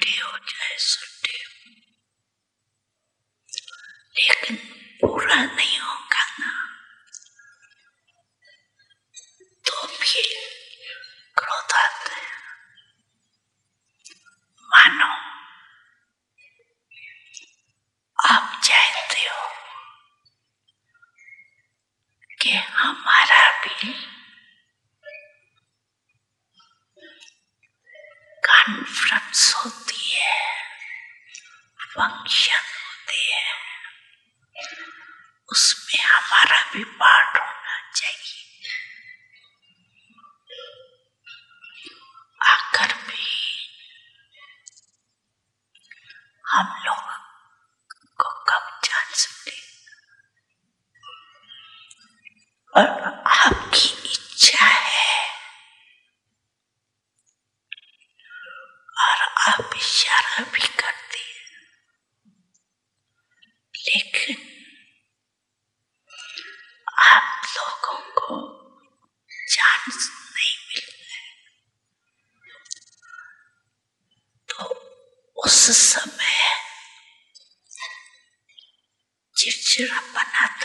बूढ़े हो जाए सुड्ढे, लेकिन पूरा नहीं होगा ना, तो भी क्रोध आता है। मानो आप जानते हो कि हमारा भी कॉन्फ्रेंस होती है, फंक्शन होते हैं, उसमें हमारा भी पार्ट होना चाहिए। आकर भी हम लोग को कब जान सकते, और आपकी इच्छा है और आप इशारा भी करते हैं, लेकिन आप लोगों को चांस नहीं मिल रहा है, तो उस समय चिड़चिड़ापन आता